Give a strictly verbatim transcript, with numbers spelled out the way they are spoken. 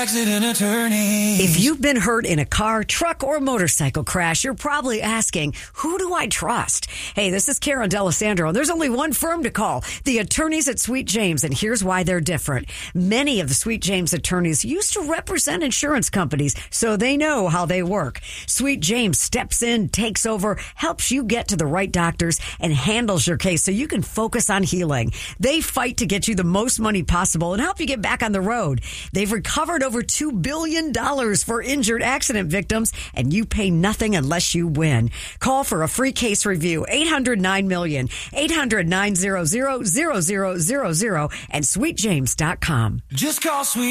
Accident Attorneys. If you've been hurt in a car, truck, or motorcycle crash, you're probably asking, who do I trust? Hey, this is Karen D'Alessandro, and there's only one firm to call, the attorneys at Sweet James, and here's why they're different. Many of the Sweet James attorneys used to represent insurance companies, so they know how they work. Sweet James steps in, takes over, helps you get to the right doctors, and handles your case so you can focus on healing. They fight to get you the most money possible and help you get back on the road. They've recovered over two billion dollars for injured accident victims, and you pay nothing unless you win. Call for a free case review, eight hundred nine million, eight hundred nine hundred, zero zero zero zero and sweet james dot com. Just call Sweet